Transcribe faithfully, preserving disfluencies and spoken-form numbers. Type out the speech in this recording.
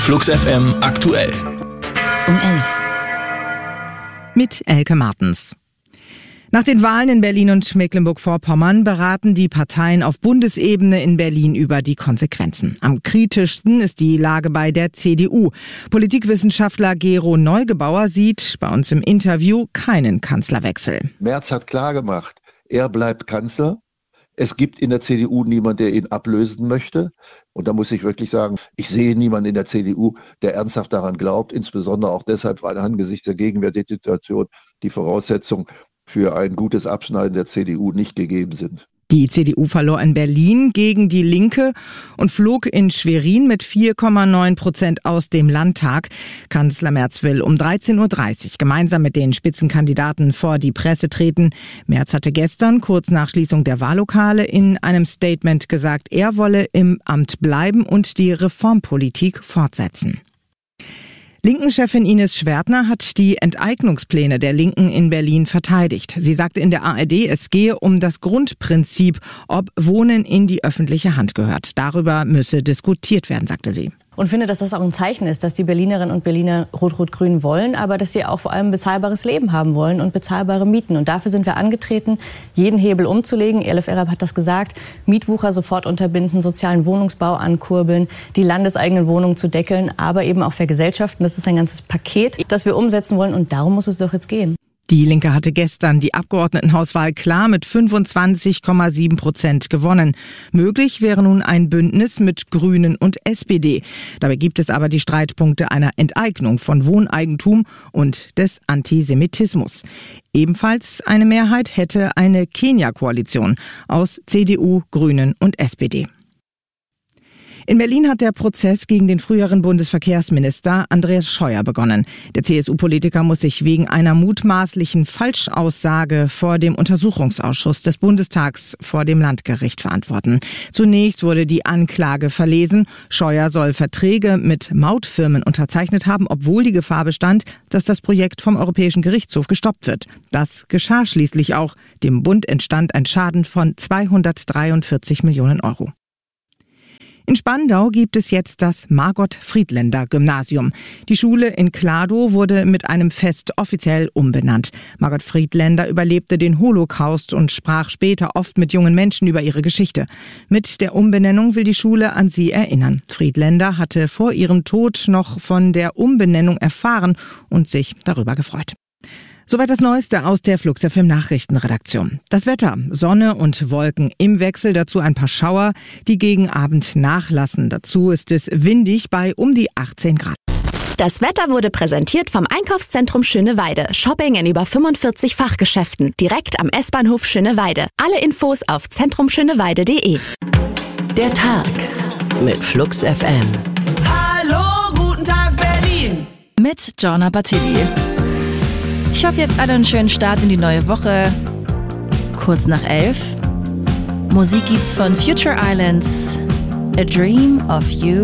Flux F M aktuell. Um elf. Mit Elke Martens. Nach den Wahlen in Berlin und Mecklenburg-Vorpommern beraten die Parteien auf Bundesebene in Berlin über die Konsequenzen. Am kritischsten ist die Lage bei der C D U. Politikwissenschaftler Gero Neugebauer sieht bei uns im Interview keinen Kanzlerwechsel. Merz hat klargemacht, er bleibt Kanzler. Es gibt in der C D U niemanden, der ihn ablösen möchte. Und da muss ich wirklich sagen, ich sehe niemanden in der C D U, der ernsthaft daran glaubt, insbesondere auch deshalb, weil angesichts der gegenwärtigen Situation die Voraussetzungen für ein gutes Abschneiden der C D U nicht gegeben sind. Die C D U verlor in Berlin gegen die Linke und flog in Schwerin mit vier Komma neun Prozent aus dem Landtag. Kanzler Merz will um dreizehn Uhr dreißig gemeinsam mit den Spitzenkandidaten vor die Presse treten. Merz hatte gestern, kurz nach Schließung der Wahllokale, in einem Statement gesagt, er wolle im Amt bleiben und die Reformpolitik fortsetzen. Linken-Chefin Ines Schwertner hat die Enteignungspläne der Linken in Berlin verteidigt. Sie sagte in der A R D, es gehe um das Grundprinzip, ob Wohnen in die öffentliche Hand gehört. Darüber müsse diskutiert werden, sagte sie. Und finde, dass das auch ein Zeichen ist, dass die Berlinerinnen und Berliner Rot-Rot-Grün wollen, aber dass sie auch vor allem ein bezahlbares Leben haben wollen und bezahlbare Mieten. Und dafür sind wir angetreten, jeden Hebel umzulegen. Elif Erab hat das gesagt, Mietwucher sofort unterbinden, sozialen Wohnungsbau ankurbeln, die landeseigenen Wohnungen zu deckeln, aber eben auch vergesellschaften. Das ist ein ganzes Paket, das wir umsetzen wollen und darum muss es doch jetzt gehen. Die Linke hatte gestern die Abgeordnetenhauswahl klar mit fünfundzwanzig Komma sieben Prozent gewonnen. Möglich wäre nun ein Bündnis mit Grünen und S P D. Dabei gibt es aber die Streitpunkte einer Enteignung von Wohneigentum und des Antisemitismus. Ebenfalls eine Mehrheit hätte eine Kenia-Koalition aus C D U, Grünen und S P D. In Berlin hat der Prozess gegen den früheren Bundesverkehrsminister Andreas Scheuer begonnen. Der C S U-Politiker muss sich wegen einer mutmaßlichen Falschaussage vor dem Untersuchungsausschuss des Bundestags vor dem Landgericht verantworten. Zunächst wurde die Anklage verlesen. Scheuer soll Verträge mit Mautfirmen unterzeichnet haben, obwohl die Gefahr bestand, dass das Projekt vom Europäischen Gerichtshof gestoppt wird. Das geschah schließlich auch. Dem Bund entstand ein Schaden von zweihundertdreiundvierzig Millionen Euro. In Spandau gibt es jetzt das Margot-Friedländer-Gymnasium. Die Schule in Kladow wurde mit einem Fest offiziell umbenannt. Margot Friedländer überlebte den Holocaust und sprach später oft mit jungen Menschen über ihre Geschichte. Mit der Umbenennung will die Schule an sie erinnern. Friedländer hatte vor ihrem Tod noch von der Umbenennung erfahren und sich darüber gefreut. Soweit das Neueste aus der Flux F M Nachrichtenredaktion. Das Wetter, Sonne und Wolken im Wechsel, dazu ein paar Schauer, die gegen Abend nachlassen. Dazu ist es windig bei um die achtzehn Grad. Das Wetter wurde präsentiert vom Einkaufszentrum Schöneweide. Shopping in über fünfundvierzig Fachgeschäften. Direkt am S-Bahnhof Schöneweide. Alle Infos auf zentrumschöneweide punkt de. Der Tag mit Flux F M. Hallo, guten Tag Berlin. Mit Gianna Battilli. Ich hoffe, ihr habt alle einen schönen Start in die neue Woche. Kurz nach elf. Musik gibt's von Future Islands. A Dream of You